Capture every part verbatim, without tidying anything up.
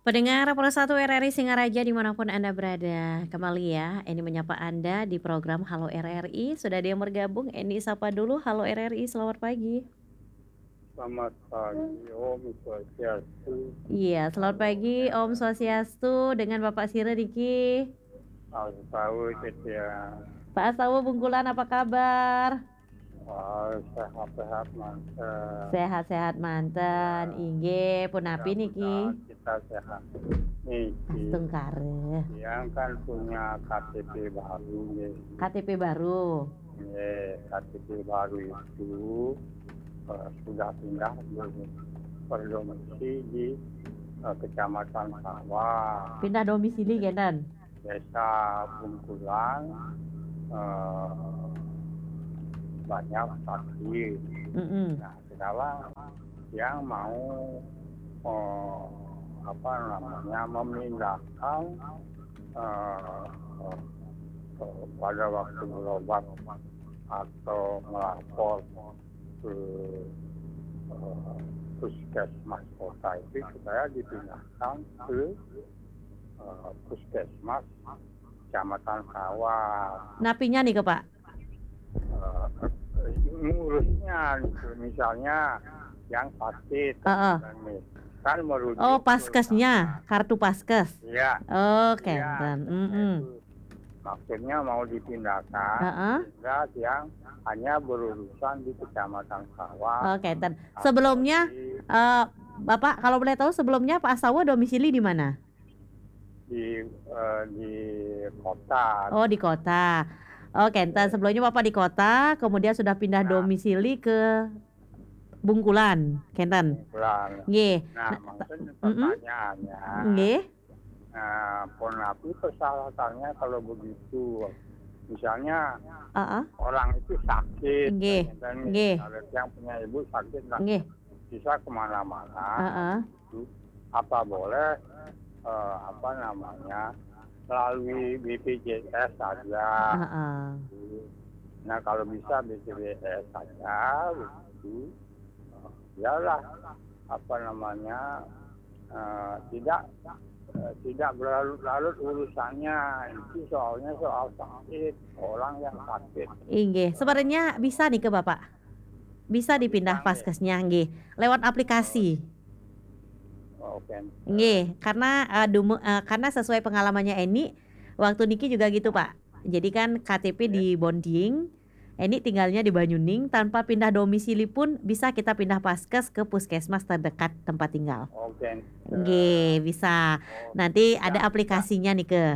Pendengar Pro satu R R I Singaraja dimanapun Anda berada, kembali ya, Eni menyapa Anda di program Halo R R I. Sudah ada yang bergabung, Eni sapa dulu. Halo R R I, selamat pagi. Selamat pagi, Om Swastiastu. Iya, selamat pagi Om Swastiastu dengan Bapak Sire Diki. Harus tahu gitu ya. Pak Astawa Bungkulan apa kabar? Wah, sehat-sehat mantap. Sehat-sehat manten, inggih punapi niki? Mudah-mudahan kita sehat. Niki, Astungkare. yang kan punya K T P baru nih. K T P baru. Ya, K T P baru itu uh, sudah pindah berdomisili di uh, Kecamatan Sawah, Pindah domisili Genen. Desa Bungkulan. Uh, banyak saksi. Mm-mm. Nah, sekarang yang mau eh, apa namanya memindahkan eh, eh, pada waktu berobat atau melapor ke eh, puskesmas kota itu supaya dipindahkan ke eh, puskesmas Kecamatan Sawah. Napinya nih ke Pak? Uh, ngurusnya gitu. Misalnya yang sakit Uh-uh. kan merujuk Oh, paskesnya, kartu paskes. ya. Oh, Ya, Kenten. Mm-mm. maksudnya mau dipindahkan Uh-uh. sehingga yang hanya berurusan di Kecamatan Sawah. Oh, Kenten. Sebelumnya, di, uh, Bapak kalau boleh tahu sebelumnya Pak Astawa domisili di mana? di uh, di kota. Oh, di kota. Oh, Kenten. Sebelumnya Bapak di kota, kemudian sudah pindah Nah. domisili ke Bungkulan, Kenten. Bungkulan. Nggih. Nah, Nah, maksudnya mm-mm. pertanyaannya. Nggih. Nah, Ponapi persyaratannya kalau begitu, misalnya Uh-uh. orang itu sakit, Nggih. dan Nggih. kalau yang punya ibu sakit nggak Nggih. bisa kemana-mana, Uh-uh. itu apa boleh eh, apa namanya melalui B P J S saja. Uh-uh. Nah, kalau bisa B P J S saja, begitu, yalah apa namanya eh, tidak eh, tidak berlarut-larut urusannya, itu soalnya soal sakit orang yang sakit. Nggih, sebenarnya bisa nih ke Bapak. Bisa dipindah paskesnya nggih, lewat aplikasi. Oke. Nggih, karena uh, dume, uh, karena sesuai pengalamannya Eni, waktu niki juga gitu Pak. Jadi kan K T P di Bonding, Eni tinggalnya di Banyuning, tanpa pindah domisili pun bisa kita pindah paskes ke puskesmas terdekat tempat tinggal. Oke. Nggih, bisa. Nanti ada aplikasinya nih ke.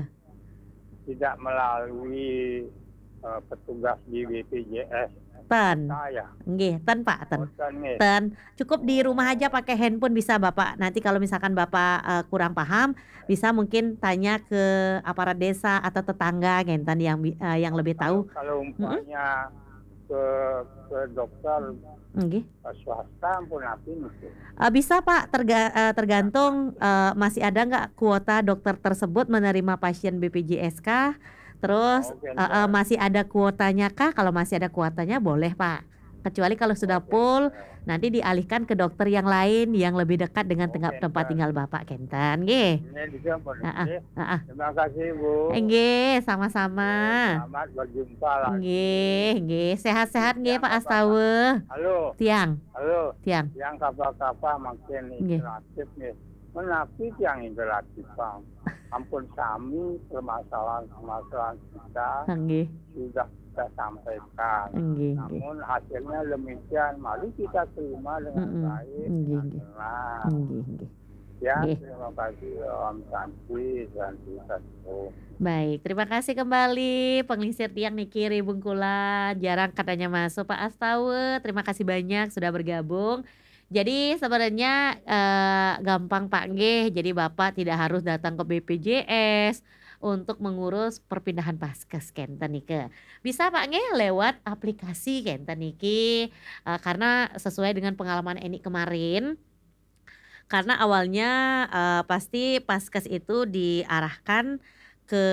Tidak melalui uh, petugas di B P J S. Ten. Saya. Nggih, ten Pak, ten. Oh, ten, nggih. Ten. Cukup di rumah aja pakai handphone bisa Bapak. Nanti kalau misalkan Bapak uh, kurang paham, bisa mungkin tanya ke aparat desa atau tetangga ngenten yang bi- uh, yang lebih tahu. Kalau, kalau umpamanya ke ke dokter Nggih. uh, swasta pun apa itu? Uh, bisa Pak, terga, uh, tergantung uh, masih ada nggak kuota dokter tersebut menerima pasien B P J S kah? Terus Oke, uh, uh, masih ada kuotanya kah? Kalau masih ada kuotanya boleh Pak. Kecuali kalau sudah Oke, full, ntar. nanti dialihkan ke dokter yang lain yang lebih dekat dengan Oke, tengah- tempat ntar. tinggal Bapak Kenten. Nggih. Ini juga Pak Heeh, Diki. heeh. Terima kasih Bu. Nggih, sama-sama. Selamat berjumpa lagi. Nggih, nggih. Sehat-sehat nggih Yang Pak apa, Astawa. Halo, Tiang, halo. tiang. Yang kapal-kapal makin Nggih. interaktif nih. Menakut yang interaktif Bang. Ampun kami permasalahan-permasalahan kita Nggih, sudah kita sampaikan. nggih, nggih. Namun hasilnya demikian, mari kita terima dengan Mm-mm. baik, Nggih, dengan nggih. tenang. Nggih, nggih. Ya, Nggih. terima kasih Om Santi, Santi Santi. Baik, terima kasih kembali Pengelisir Tiang Nikiri Bungkulan. Jarang katanya masuk Pak Astawa. Terima kasih banyak sudah bergabung. Jadi sebenarnya eh, gampang Pak nggih. Jadi Bapak tidak harus datang ke B P J S untuk mengurus perpindahan paskes kenten nike. Bisa Pak nggih lewat aplikasi kenten niki. Eh, karena sesuai dengan pengalaman Eni kemarin. Karena awalnya eh, pasti paskes itu diarahkan ke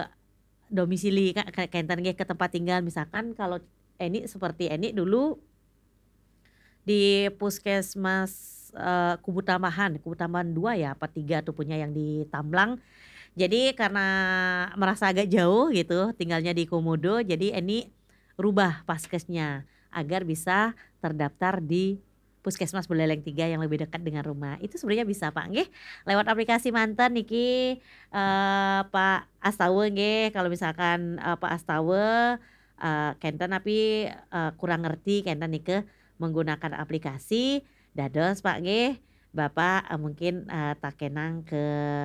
domisili Kak, kayak kenten nggih ke tempat tinggal. Misalkan kalau Eni seperti Eni dulu di puskesmas eee, Kubu Tambahan, Kubu Tambahan dua ya apa tiga tuh punya yang di Tamblang. Jadi karena merasa agak jauh gitu tinggalnya di Komodo, jadi Eni rubah Paskesnya agar bisa terdaftar di Puskesmas Buleleng tiga yang lebih dekat dengan rumah. Itu sebenarnya bisa Pak nggih, lewat aplikasi manten niki, eee, Pak Astawe nggih kalau misalkan, eee, Pak Astawe, eee, kenten api, eee, kurang ngerti kenten nike menggunakan aplikasi, dados Pak nggih, Bapak, eee, mungkin, eee, takenang ke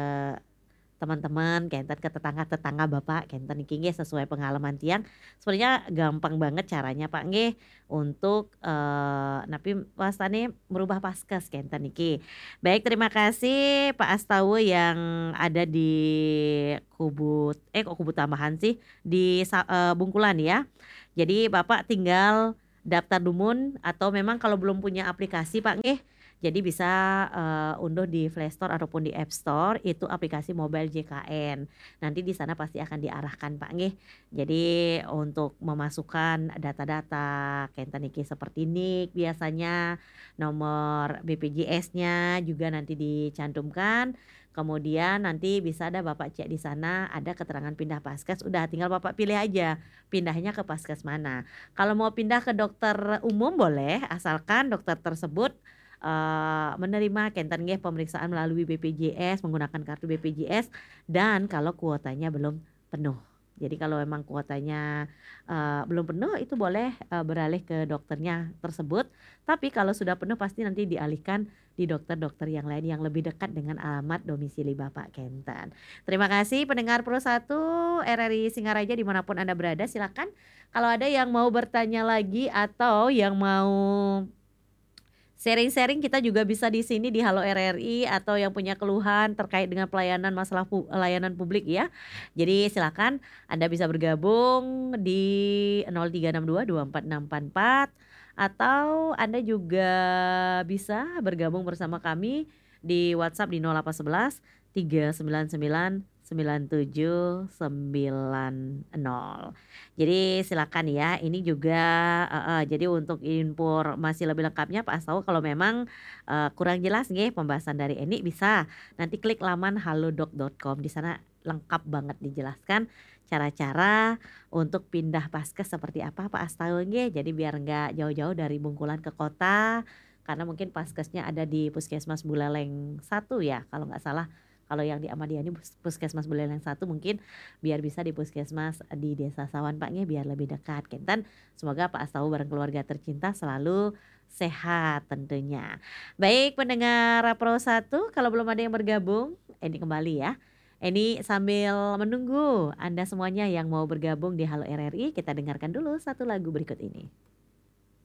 teman-teman, kenten ke tetangga-tetangga Bapak, kenten niki nggih sesuai pengalaman tiyang, sebenarnya gampang banget caranya Pak nggih, untuk, eee, napi wastani merubah Paskes kenten niki. Baik terima kasih Pak Astawe yang ada di Kubu eh, kok Kubu Tambahan sih, di sa eee, Bungkulan ya. Jadi Bapak tinggal daftar dumun atau memang kalau belum punya aplikasi Pak nggih, jadi bisa, eee, unduh di Play Store ataupun di App Store itu aplikasi Mobile J K N. Nanti di sana pasti akan diarahkan Pak nggih. Jadi untuk memasukkan data-data kenten niki seperti nik biasanya, nomor B P J S-nya juga nanti dicantumkan, kemudian nanti bisa dah Bapak cek di sana ada keterangan pindah Paskes, udah tinggal Bapak pilih aja, pindahnya ke Paskes mana. Kalau mau pindah ke dokter umum boleh, asalkan dokter tersebut, eee, menerima kenten nggih pemeriksaan melalui B P J S, menggunakan kartu B P J S dan kalau kuotanya belum penuh. Jadi kalau memang kuotanya, eee, belum penuh itu boleh, eee, beralih ke dokternya tersebut, tapi kalau sudah penuh pasti nanti dialihkan di dokter-dokter yang lain yang lebih dekat dengan alamat domisili Bapak kenten. Terima kasih pendengar Pro satu R R I Singaraja dimanapun Anda berada silakan kalau ada yang mau bertanya lagi atau yang mau sharing-sharing kita juga bisa di sini di Halo R R I atau yang punya keluhan terkait dengan pelayanan masalah pu layanan publik ya. Jadi silakan Anda bisa bergabung di nol tiga enam dua dua empat enam empat empat atau Anda juga bisa bergabung bersama kami di WhatsApp di nol delapan satu satu tiga sembilan sembilan sembilan tujuh sembilan nol. Jadi silakan ya, ini juga heeh, jadi untuk informasi lebih lengkapnya Pak Astawa kalau memang, eee, kurang jelas nggih pembahasan dari Eni bisa nanti klik laman halodoc dot com di sana lengkap banget dijelaskan cara-cara untuk pindah Paskes seperti apa Pak Astawa nggih, jadi biar enggak jauh-jauh dari Bungkulan ke kota, karena mungkin Paskesnya ada di Puskesmas Buleleng satu ya kalau nggak salah. Kalau yang di Ahmadiyah ini pus Puskesmas Buleleng satu mungkin biar bisa di puskesmas di Desa Sawan Pak nggih biar lebih dekat kenten. Semoga Pak Astawa bareng keluarga tercinta selalu sehat tentunya. Baik pendengar Pro satu kalau belum ada yang bergabung, Eni kembali ya. Eni sambil menunggu Anda semuanya yang mau bergabung di Halo R R I kita dengarkan dulu satu lagu berikut ini.